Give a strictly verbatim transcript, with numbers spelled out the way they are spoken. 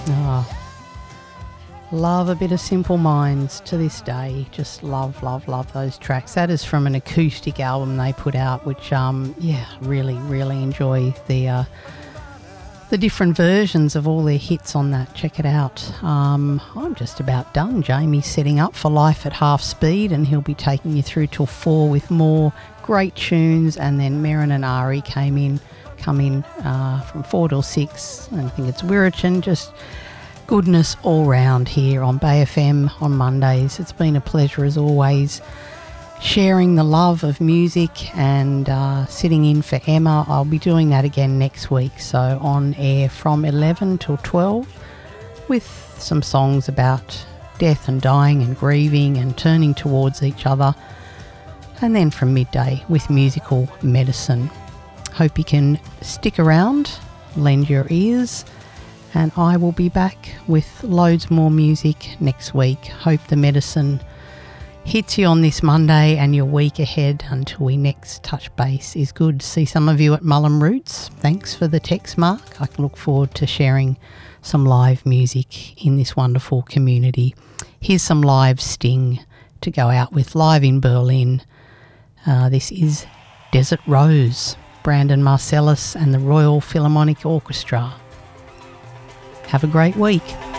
Oh, love a bit of Simple Minds to this day. Just love, love, love those tracks. That is from an acoustic album they put out, which, um, yeah, really, really enjoy the uh, the different versions of all their hits on that. Check it out. Um, I'm just about done. Jamie's setting up for Life at Half Speed, and he'll be taking you through till four with more great tunes. And then Merrin and Ari came in, come in uh, from four till six, and I think it's Wirrachin. Just goodness all round here on Bay F M on Mondays. It's been a pleasure as always, sharing the love of music and uh, sitting in for Emma. I'll be doing that again next week, so on air from eleven till twelve with some songs about death and dying and grieving and turning towards each other, and then from midday with musical medicine. Hope you can stick around, lend your ears, and I will be back with loads more music next week. Hope the medicine hits you on this Monday and your week ahead until we next touch base is good. See some of you at Mullum Roots. Thanks for the text, Mark. I can look forward to sharing some live music in this wonderful community. Here's some live Sting to go out with, live in Berlin. Uh, this is Desert Rose, Brandon Marcellus and the Royal Philharmonic Orchestra. Have a great week.